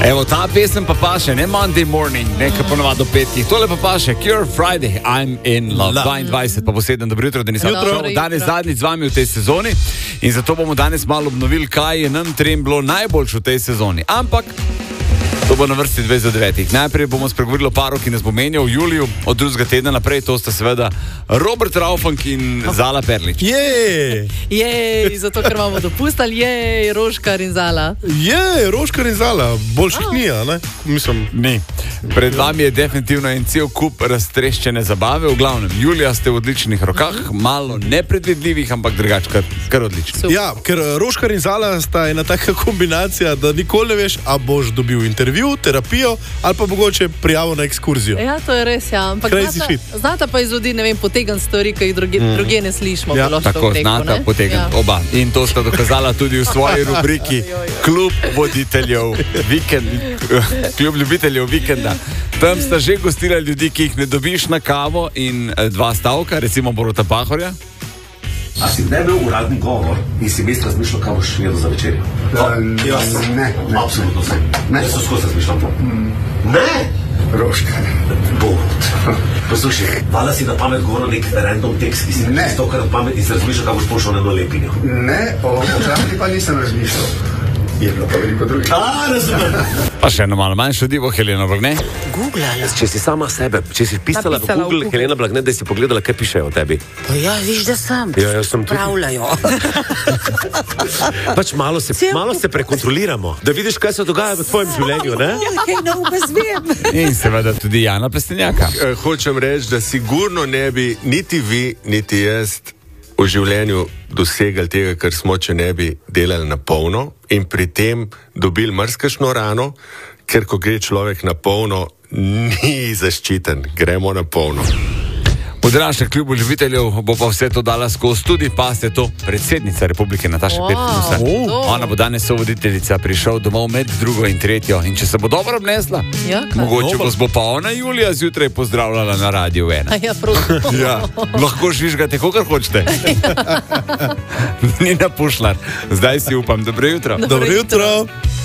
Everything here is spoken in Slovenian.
Evo, ta pesem pa paše, ne Monday Morning, nekaj ponovadi do petkih. Tole pa paše, Cure Friday, I'm in love. 22 pa posebno, dobro jutro, da nisem danes zadnjič z vami v tej sezoni in zato bomo danes malo obnovili, kaj je nam trem bilo najboljše v tej sezoni. Ampak to bo na vrsti 29. Najprej bomo spregovorili o paru, ki nas bo menjal v juliju, od drugega tedna naprej, to sta seveda Robert Raufank in Zala Perlič. Jej, zato ker imamo dopustali, jej, Roškar in Zala. Je, Roškar in Zala, boljših ni, a ne? Mislim, ni. Pred vami je definitivno en cel kup raztreščene zabave, v glavnem, Julija ste v odličnih rokah, malo nepredvidljivih, ampak drugače kar odličnih. ja, ker Roškar in Zala sta ena taka kombinacija, da nikoli ne veš, a boš dobil intervju, terapijo ali pa mogoče prijavo na ekskurzijo. Ja, to je res, ja. Ampak znata pa izvodi, ne vem, potegn stvari, ki jih druge ne slišimo. Ja, tako znata potegn oba. In to sta dokazala tudi v svoji rubriki Klub voditeljev Klub ljubiteljev vikenda. Tam sta že gostila ljudi, ki jih ne dobiš na kavo in dva stavka, recimo Boruta Pahorja. A si kdaj imel uradni govor in si vmes razmišljal, kaj boš jedel za večerjo? Ne. Absolutno se. Jaz sem skozi razmišljal to. Ne! Roškar. Borut. Poslušaj, vala si na pamet govoril nek random tekst, ki si nekaj kar na pamet in si razmišljal, kaj boš pošel na eno lepinjo. Ne, o hkrati pa nisem razmišljal. Je bilo pa veliko drugih. Razumem. Pa še eno malo manjšo divo, Helena Blagne. Če si sama sebe, če si pisala v Google Helena Blagne, da si pogledala, kaj pišejo o tebi. Ja, viš, da sem. Ja, jaz sem tudi. Pravljajo. Pač malo se prekontroliramo, da vidiš, kaj se dogaja v tvojem življenju, ne? Kaj narobe zvem. In seveda tudi Jana Plestenjaka. Hočem reči, da sigurno ne bi niti vi, niti jaz v življenju dosegali tega, kar smo, če ne bi delali na polno in pri tem dobili marsikšno rano, ker ko gre človek na polno, ni zaščiten, gremo na polno. Podrašek Klubu ljubiteljev bo pa vse to dala skozi tudi, pa ste to predsednica Republike Nataša Pirc. Ona bo danes sovoditeljica, prišel domov med drugo in tretjo in če se bo dobro obnesla, mogoče bo pa ona Julija zjutraj pozdravljala na Radiu 1. Ja, prosim. Ja, lahko žvižgate, kakor hočete. Nina Pušlar, zdaj si upam, dobro jutro. Dobro jutro.